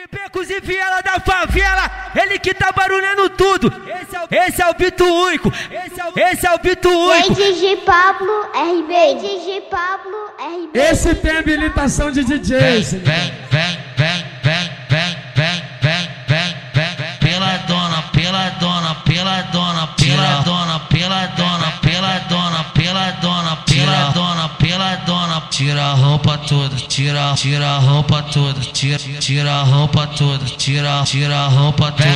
De becos e viela da favela, ele que tá barulhando tudo. Esse é o Bito Único. Esse é o Bito Único. DJ Pablo RB. DJ Pablo RB. Esse tem habilitação de DJ. Vem. Tira a roupa toda, tira a roupa toda, tira a roupa toda, tira a roupa toda.